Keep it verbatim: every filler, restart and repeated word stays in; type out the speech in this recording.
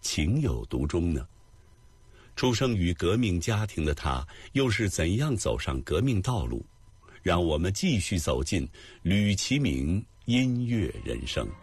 情有独钟呢？出生于革命家庭的他，又是怎样走上革命道路？让我们继续走进吕其明音乐人生。